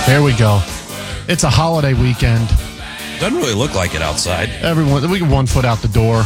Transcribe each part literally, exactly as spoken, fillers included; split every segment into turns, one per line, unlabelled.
There we go. It's a holiday weekend.
Doesn't really look like it outside.
Everyone, we get one foot out the door.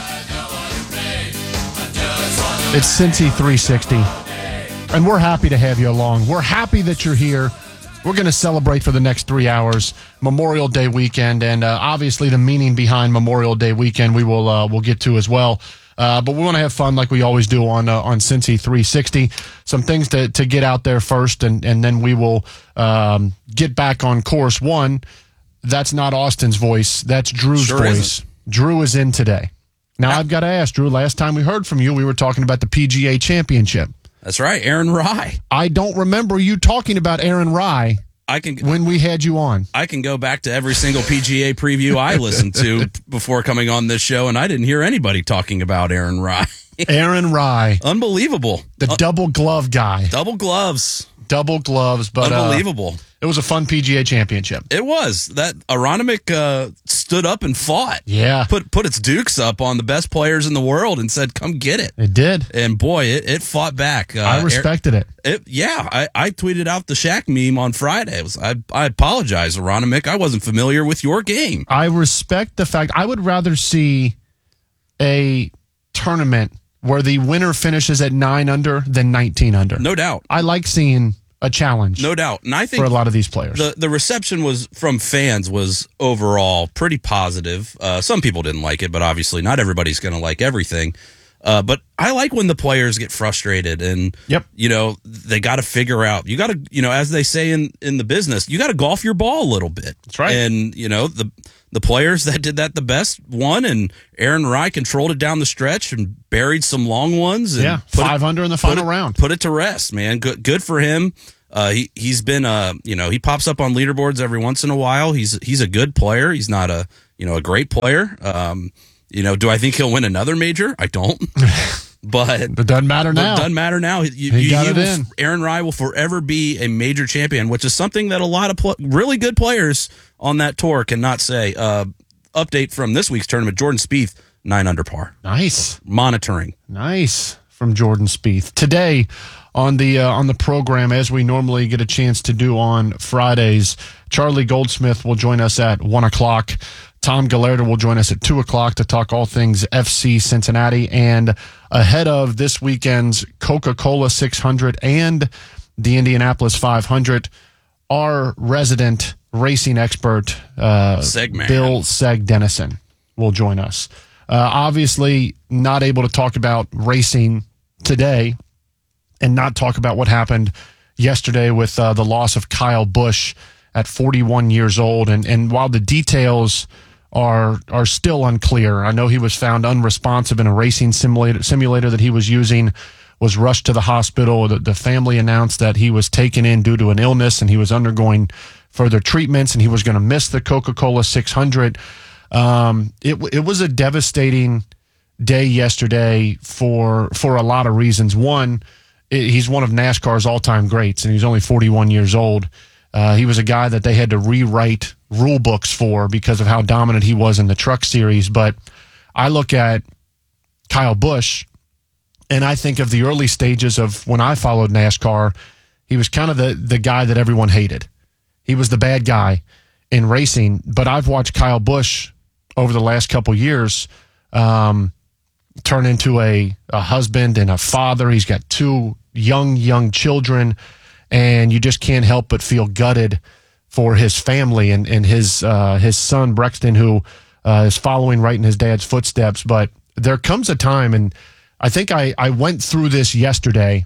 It's Cincy three sixty. And we're happy to have you along. We're happy that you're here. We're going to celebrate for the next three hours, Memorial Day weekend, and uh, obviously the meaning behind Memorial Day weekend we will uh, we'll get to as well. Uh, but we want to have fun like we always do on uh, on Cincy three sixty. Some things to, to get out there first, and, and then we will um, get back on course. One, that's not Austin's voice. That's Drew's
Sure
voice.
isn't.
Drew is in today. Now,
Yeah.
I've got to ask, Drew, last time we heard from you, we were talking about the P G A Championship.
That's right, Aaron Rye.
I don't remember you talking about Aaron Rye
I can
when we had you on.
I can go back to every single P G A preview I listened to before coming on this show, and I didn't hear anybody talking about Aaron Rye.
Aaron Rye,
Unbelievable.
the
Uh,
double glove guy.
double gloves.
Double gloves, but uh,
Unbelievable.
it was a fun P G A Championship.
It was. That Aronimik uh, stood up and fought.
Yeah,
Put put its dukes up on the best players in the world and said, come get it.
it did.
And boy, it, it fought back. Uh,
I respected it.
It, yeah, I, I tweeted out the Shaq meme on Friday. It was, I, I apologize, Aronimik. I wasn't familiar with your game.
I respect the fact I would rather see a tournament where the winner finishes at nine under than nineteen under.
No doubt.
I like seeing a challenge
No doubt. And I think
for a lot of these players.
the, the reception was from fans was overall pretty positive. Uh, some people didn't like it, but obviously not everybody's going to like everything. Uh, but I like when the players get frustrated and,
Yep.
you know, they got to figure out, you got to, you know, as they say in, in the business, you got to golf your ball a little bit.
That's right.
And, you know, the, the players that did that the best won, and Aaron Rye controlled it down the stretch and buried some long ones. And
yeah,
put it-
five under in the
put
final
it-
round.
Put it to rest, man. Good, good for him. Uh, he he's been uh you know he pops up on leaderboards every once in a while. He's he's a good player. He's not a you know a great player. Um, you know, do I think he'll win another major? I don't. But
It doesn't matter
but
now.
it doesn't matter now. You,
He
you-
got
he
it
will-
in.
Aaron Rye will forever be a major champion, which is something that a lot of pl- really good players on that tour cannot say. Uh, update from this week's tournament: Jordan Spieth nine under par.
Nice.
Monitoring.
Nice from Jordan Spieth. Today on the uh, on the program, as we normally get a chance to do on Fridays, Charlie Goldsmith will join us at one o'clock. Tom Gallardo will join us at two o'clock to talk all things F C Cincinnati. And ahead of this weekend's Coca-Cola six hundred and the Indianapolis five hundred, our resident racing expert, uh,
Segman.
Bill Seg Dennison, will join us. Uh, obviously, not able to talk about racing today and not talk about what happened yesterday with uh, the loss of Kyle Busch at forty-one years old. And, and while the details are are still unclear, I know he was found unresponsive in a racing simulator, simulator that he was using, was rushed to the hospital. The, the family announced that he was taken in due to an illness and he was undergoing further treatments and he was going to miss the Coca-Cola six hundred. Um, it it was a devastating day yesterday for for a lot of reasons. One, it, he's one of NASCAR's all-time greats, and he's only forty-one years old. Uh, he was a guy that they had to rewrite rule books for because of how dominant he was in the truck series. But I look at Kyle Busch, and I think of the early stages of when I followed NASCAR. He was kind of the the guy that everyone hated. He was the bad guy in racing. But I've watched Kyle Busch over the last couple years um, turn into a, a husband and a father. He's got two young, young children, and you just can't help but feel gutted for his family and, and his uh, his son, Brexton, who uh, is following right in his dad's footsteps. But there comes a time, and I think I, I went through this yesterday,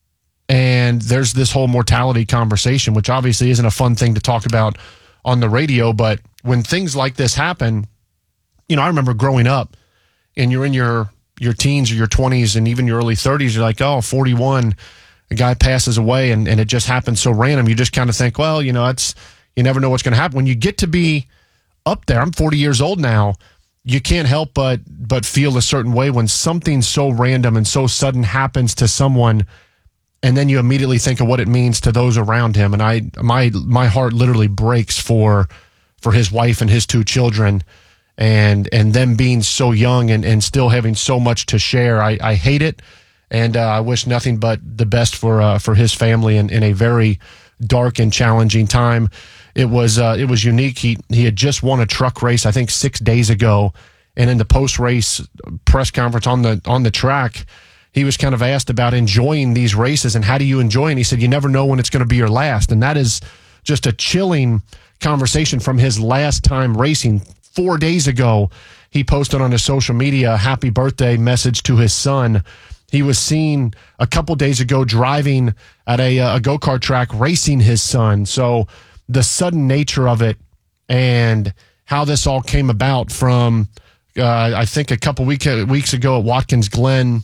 and there's this whole mortality conversation, which obviously isn't a fun thing to talk about on the radio, but when things like this happen, you know, I remember growing up and you're in your, your teens or your twenties and even your early thirties, you're like, oh, forty-one, a guy passes away and, and it just happens so random. You just kind of think, well, you know, it's, you never know what's going to happen. When you get to be up there, I'm forty years old now, you can't help but, but feel a certain way when something so random and so sudden happens to someone, and then you immediately think of what it means to those around him. And I, my, my heart literally breaks for, for his wife and his two children, and, and them being so young and, and still having so much to share. I, I hate it. And, uh, I wish nothing but the best for, uh, for his family in, in a very dark and challenging time. It was uh, it was unique. He he had just won a truck race, I think, six days ago, and in the post race press conference on the on the track, he was kind of asked about enjoying these races and how do you enjoy it. And he said, "You never know when it's going to be your last," and that is just a chilling conversation from his last time racing. Four days ago, he posted on his social media a happy birthday message to his son. He was seen a couple days ago driving at a, a go-kart track racing his son. So the sudden nature of it and how this all came about from, uh, I think a couple week, weeks ago at Watkins Glen,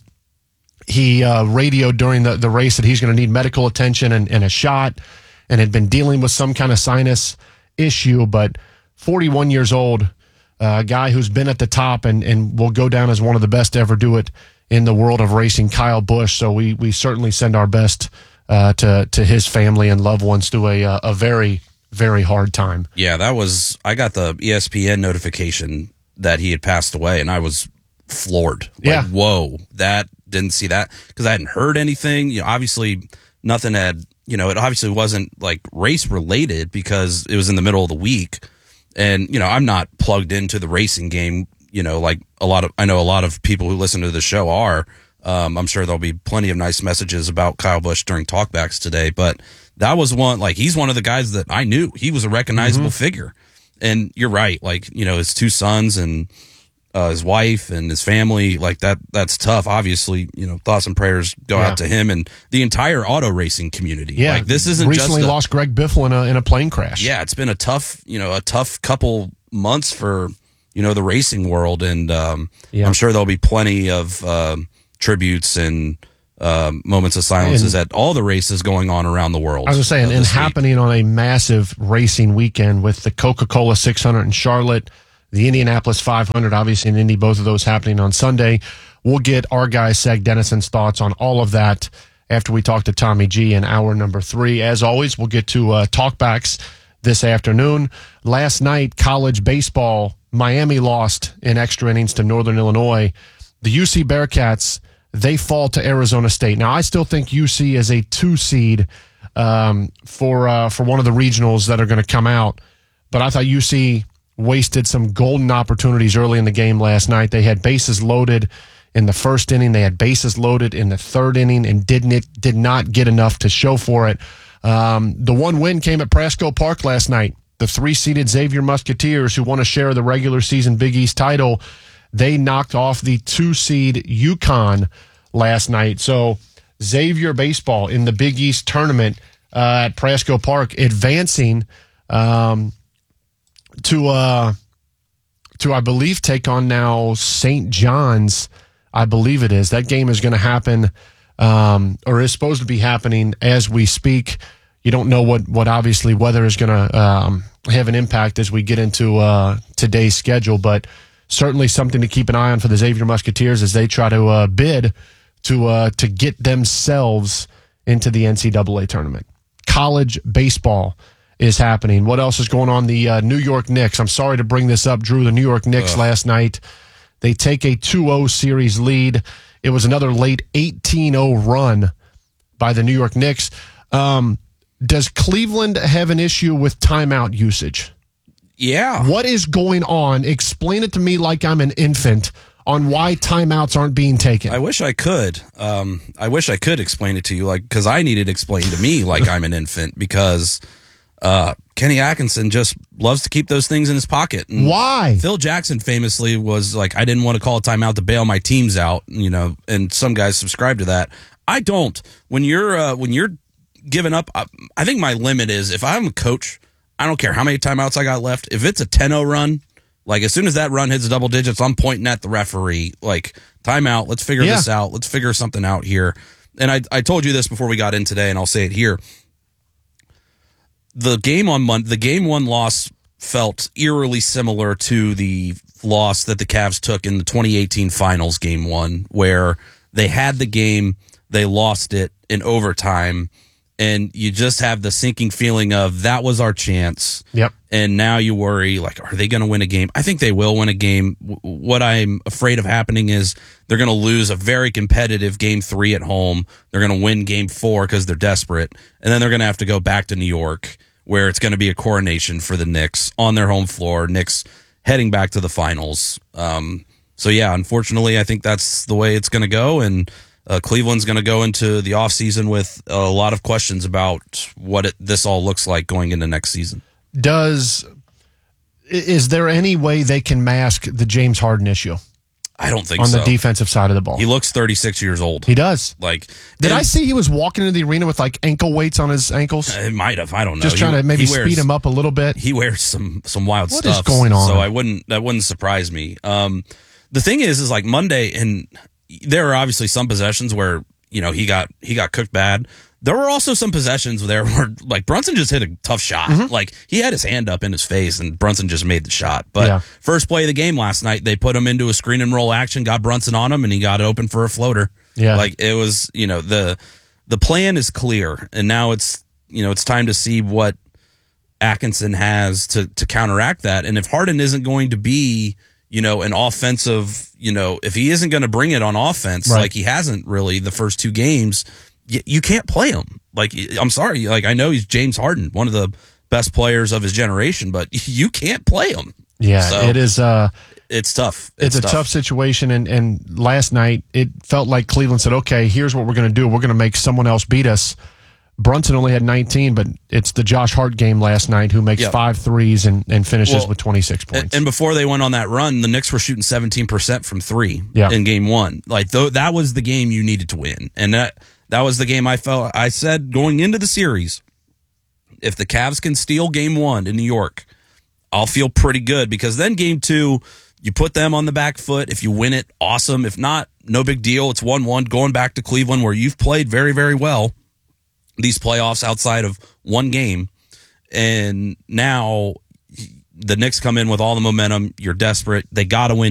he uh, radioed during the, the race that he's going to need medical attention and, and a shot and had been dealing with some kind of sinus issue. But forty-one years old, uh, a guy who's been at the top and, and will go down as one of the best to ever do it in the world of racing, Kyle Busch. So we we certainly send our best uh, to to his family and loved ones through a a very very hard time.
Yeah, that was. I got the E S P N notification that he had passed away, and I was floored. Like,
yeah,
whoa, that didn't see that because I hadn't heard anything. You know, obviously nothing had. You know, it obviously wasn't like race related because it was in the middle of the week, and you know, I'm not plugged into the racing game. You know, like a lot of, I know a lot of people who listen to the show are. Um, I'm sure there'll be plenty of nice messages about Kyle Busch during talkbacks today, but that was one, like, he's one of the guys that I knew. He was a recognizable mm-hmm. figure. And you're right. Like, you know, his two sons and uh, his wife and his family, like that, that's tough. Obviously, you know, thoughts and prayers go yeah. out to him and the entire auto racing community.
Yeah.
Like, this isn't
recently
just a,
lost Greg Biffle in a, in a plane crash.
Yeah. It's been a tough, you know, a tough couple months for, you know, the racing world. And um, yeah. I'm sure there'll be plenty of um, tributes and um, moments of silences and, at all the races going on around the world.
I was saying, uh, and happening on a massive racing weekend with the Coca-Cola six hundred in Charlotte, the Indianapolis five hundred, obviously in Indy, both of those happening on Sunday. We'll get our guy, Seg Dennison's thoughts on all of that after we talk to Tommy G in hour number three. As always, we'll get to uh, talkbacks this afternoon. Last night, college baseball, Miami lost in extra innings to Northern Illinois. The U C Bearcats, they fall to Arizona State. Now, I still think U C is a two seed um, for uh, for one of the regionals that are going to come out. But I thought U C wasted some golden opportunities early in the game last night. They had bases loaded in the first inning. They had bases loaded in the third inning and didn't did not get enough to show for it. Um, the one win came at Prasco Park last night. The three-seeded Xavier Musketeers, who want to share the regular season Big East title, they knocked off the two-seed UConn last night. So Xavier baseball in the Big East tournament uh, at Prasco Park, advancing um, to, uh, to, I believe, take on now Saint John's, I believe it is. That game is going to happen um, or is supposed to be happening as we speak. You don't know what, what obviously weather is going to um, have an impact as we get into uh, today's schedule, but certainly something to keep an eye on for the Xavier Musketeers as they try to uh, bid to uh, to get themselves into the N C double A tournament. College baseball is happening. What else is going on? The uh, New York Knicks. I'm sorry to bring this up, Drew. The New York Knicks Ugh. last night, they take a two oh series lead. It was another late eighteen oh run by the New York Knicks. Um, Does Cleveland have an issue with timeout usage?
Yeah.
What is going on? Explain it to me like I'm an infant on why timeouts aren't being taken.
I wish I could. Um, I wish I could explain it to you, like, because I need it explained to me like I'm an infant, because uh, Kenny Atkinson just loves to keep those things in his pocket. And
why?
Phil Jackson famously was like, I didn't want to call a timeout to bail my teams out, you know, and some guys subscribe to that. I don't. When you're uh, when you're giving up, I think my limit is if I'm a coach, I don't care how many timeouts I got left. If it's a ten oh run, like as soon as that run hits double digits, I'm pointing at the referee, like, timeout, let's figure yeah. this out. Let's figure something out here. And I, I told you this before we got in today, and I'll say it here. The game on Monday, the game one loss felt eerily similar to the loss that the Cavs took in the twenty eighteen finals game one, where they had the game, they lost it in overtime, and you just have the sinking feeling of that was our chance.
Yep.
And now you worry, like, are they going to win a game? I think they will win a game. What I'm afraid of happening is they're going to lose a very competitive game three at home. They're going to win game four because they're desperate. And then they're going to have to go back to New York, where it's going to be a coronation for the Knicks on their home floor. Knicks heading back to the finals. Um, so, yeah, unfortunately, I think that's the way it's going to go. And Uh, Cleveland's going to go into the offseason with a lot of questions about what it, this all looks like going into next season.
Does is there any way they can mask the James Harden issue?
I don't think
on
so.
the defensive side of the ball.
He looks thirty-six years old.
He does.
Like,
did
and,
I see he was walking into the arena with like ankle weights on his ankles?
It might have. I don't know.
Just trying
he,
to maybe
he wears,
speed him up a little bit.
He wears some some wild
what
stuff.
What is going on?
So I wouldn't that wouldn't surprise me. Um, the thing is, is like Monday, and there are obviously some possessions where, you know, he got he got cooked bad. There were also some possessions there where, like, Brunson just hit a tough shot. Mm-hmm. Like, he had his hand up in his face, and Brunson just made the shot. But yeah. First play of the game last night, they put him into a screen and roll action, got Brunson on him, and he got open for a floater.
Yeah,
like it was, you know, the the plan is clear, and now it's, you know, it's time to see what Atkinson has to to counteract that. And if Harden isn't going to be, you know, an offensive, you know, if he isn't going to bring it on offense, right, like he hasn't really the first two games, you, you can't play him. Like, I'm sorry. Like, I know he's James Harden, one of the best players of his generation, but you can't play him.
Yeah,
so
it is. Uh,
it's tough.
It's, it's a tough. tough situation. And, and last night it felt like Cleveland said, okay, here's what we're going to do. We're going to make someone else beat us. Brunson only had nineteen, but it's the Josh Hart game last night who makes yep. five threes and, and finishes well, with twenty-six points.
And before they went on that run, the Knicks were shooting seventeen percent from three
yep.
in game one. Like, th- that was the game you needed to win. And that that was the game I felt, I said going into the series, if the Cavs can steal game one in New York, I'll feel pretty good, because then game two, you put them on the back foot. If you win it, awesome. If not, no big deal. It's one one going back to Cleveland, where you've played very, very well these playoffs outside of one game. And now the Knicks come in with all the momentum. You're desperate. They got to win